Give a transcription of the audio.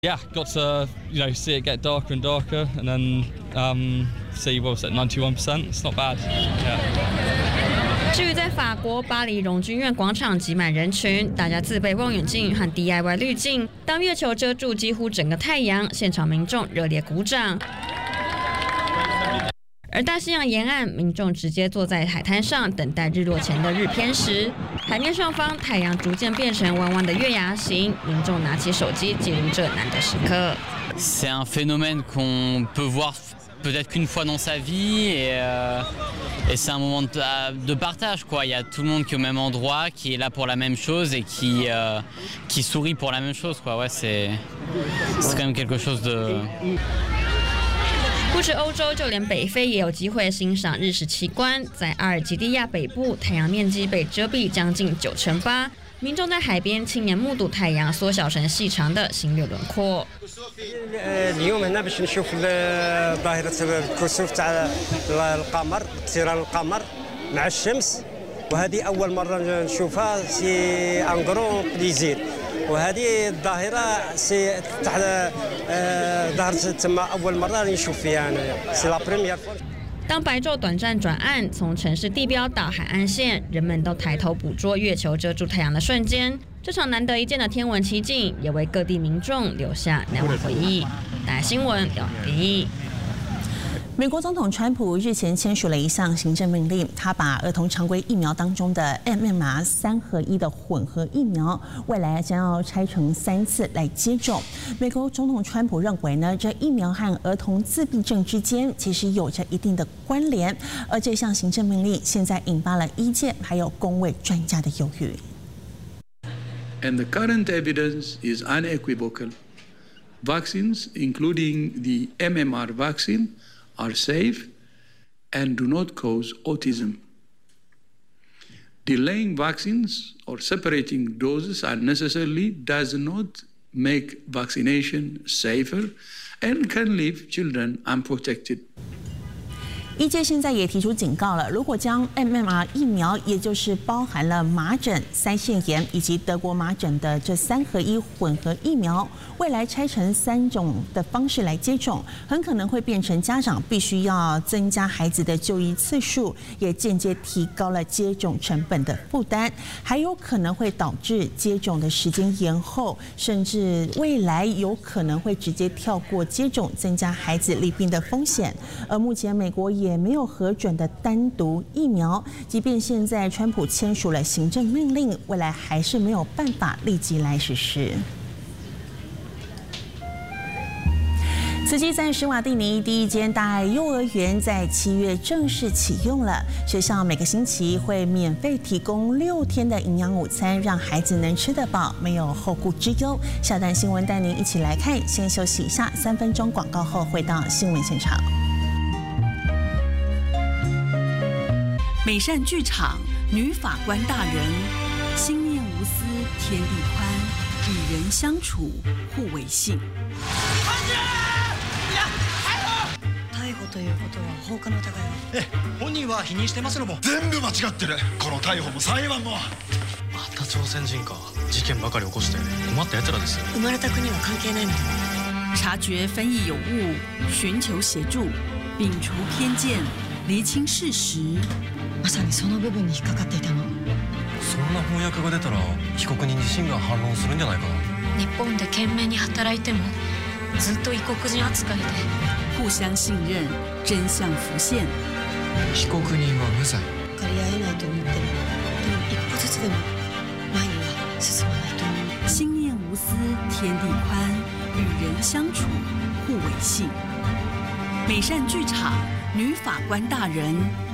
Yeah, got to see it get darker and darker, and then see what was it 91%. It's not bad. Yeah. 至于在法国巴黎荣军院广场挤满人群，大家自备望远镜和 DIY 滤镜，当月球遮住几乎整个太阳，现场民众热烈鼓掌。而大西洋沿岸，民众直接坐在海滩上等待日落前的日偏食。海面上方，太阳逐渐变成弯弯的月牙形，民众拿起手机记录这难得时刻。 C'est un phénomène qu'on peut voir peut-être qu'une fois dans sa vie et c'est un moment de partage quoi. Il y a tout le monde qui est au même endroit, qui est là pour la même chose et qui sourit pour la même chose quoi. Ouais, c'est quand même quelque chose de 不止欧洲，就连北非也有机会欣赏日食奇观。在阿尔及利亚北部，太阳面积被遮蔽将近8%，民众在海边亲眼目睹太阳缩小成细长的星月轮廓。 اليوم هنا باش نشوف ظاهرة الكسوف تاع القمر، اقتران القمر مع الشمس، وهذه أول مرة نشوفها سي ان غرون بليزير. وهذه الظاهرة سي تحت ظهرت تما أول مرة نشوف فيها أنا سي لا بريميير فوا. 当白昼短暂转暗，从城市地标到海岸线，人们都抬头捕捉月球遮住太阳的瞬间。这场难得一见的天文奇景，也为各地民众留下难忘回忆。大家新闻了第一。 美国总统川普日前签署了一项行政命令，他把儿童常规疫苗当中的 MMR 3合1的混合疫苗，未来将要拆成3次来接种。美国总统川普认为呢，这疫苗和儿童自闭症之间其实有着一定的关联，而这项行政命令现在引发了医界还有公卫专家的忧虑。 And the current evidence is unequivocal. Vaccines, including the MMR vaccine, are safe and do not cause autism. Delaying vaccines or separating doses unnecessarily does not make vaccination safer and can leave children unprotected. 医界现在也提出警告了，如果将 MMR 疫苗，也就是包含了麻疹、腮腺炎以及德国麻疹的这3合1混合疫苗，未来拆成3种的方式来接种，很可能会变成家长必须要增加孩子的就医次数，也间接提高了接种成本的负担，还有可能会导致接种的时间延后，甚至未来有可能会直接跳过接种，增加孩子罹病的风险。而目前美国也没有核准的单独疫苗，即便现在川普签署了行政命令，未来还是没有办法立即来实施。慈济在史瓦蒂尼第一间大爱幼儿园在7月正式启用了，学校每个星期会免费提供6天的营养午餐，让孩子能吃得饱，没有后顾之忧。下段新闻带您一起来看，先休息一下，3分钟广告后回到新闻现场。 美善剧场女法官大人，心念无私天地宽，与人相处互为信。 逮捕ということは放火の疑いは？ ええ、本人は否認してますのも。全部間違ってる。この逮捕も裁判も。また朝鮮人か。事件ばかり起こして困った奴らですよ。 生まれた国は関係ないので。 察觉翻译有误，寻求协助，摒除偏见，厘清事实。 まさにその部分に引っかかっていたの。 そんな翻訳が出たら被告人自身が反論するんじゃないかな。 日本で懸命に働いてもずっと異国人扱いで。 互相信任，真相浮现。 被告人は無罪。 分かり合えないと思ってる。でも一歩ずつでも前には進まないと。 心念无私天地宽，与人相处互为信。美善剧场女法官大人。